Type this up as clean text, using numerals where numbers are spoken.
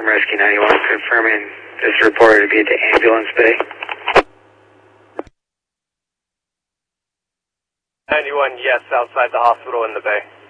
I'm Rescue 91, confirming this reported to be at the ambulance bay. 91, yes, outside the hospital in the bay.